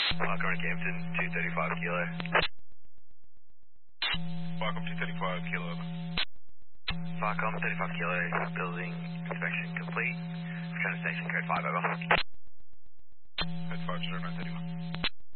Falcon Campton, 235 kilo. Falcon 235 kilo. Falcon 35 kilo, building inspection complete. Return to station code 5 over. Code 50931.